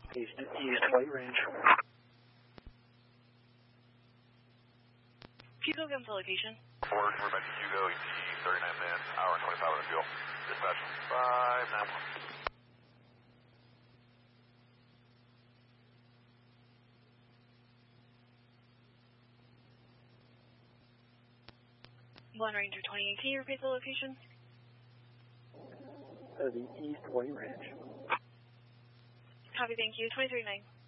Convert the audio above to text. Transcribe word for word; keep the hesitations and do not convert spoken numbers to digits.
East, East White Range. Hugo, come to location. Forward, we're back to Hugo, E T thirty-nine minutes, hour and twenty-five minutes fuel. Dispatch five nine one. One Ranger twenty-eight, can you repeat the location? Uh, the East White Range. Copy, thank you. twenty-three nine.